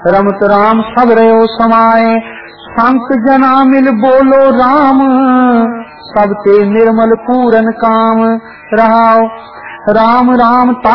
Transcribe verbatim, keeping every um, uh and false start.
रमत राम सब रहो समाए। संत जना मिल बोलो राम, सब ते निर्मल पूरन काम। रहाओ राम राम